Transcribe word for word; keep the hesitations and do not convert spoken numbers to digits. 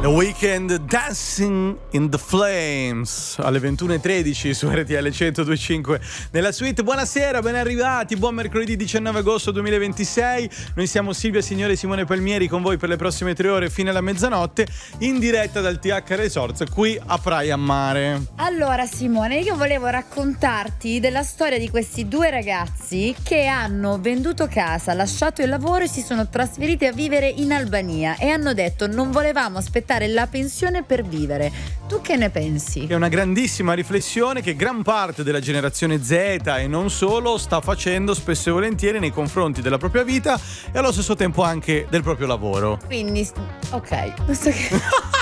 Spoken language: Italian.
The Weeknd, Dancing in the Flames, alle ventuno e tredici su R T L centodue e cinque nella suite. Buonasera, ben arrivati, buon mercoledì diciannove agosto duemilaventisei. Noi siamo Silvia Signore e Simone Palmieri con voi per le prossime tre ore fino alla mezzanotte, in diretta dal T H Resorts qui a Praia a Mare. Allora Simone, io volevo raccontarti della storia di questi due ragazzi che hanno venduto casa, lasciato il lavoro e si sono trasferiti a vivere in Albania e hanno detto: non volevamo aspettare la pensione per vivere. Tu che ne pensi? È una grandissima riflessione che gran parte della generazione Z e non solo sta facendo spesso e volentieri nei confronti della propria vita e allo stesso tempo anche del proprio lavoro. Quindi, ok,